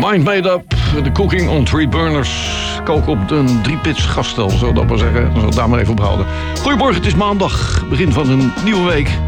Mind Made Up, de cooking on 3 burners. Koken op een 3-pits gasstel, zo dat maar zeggen. Dan zal ik daar maar even op houden. Goedemorgen, het is maandag, begin van een nieuwe week.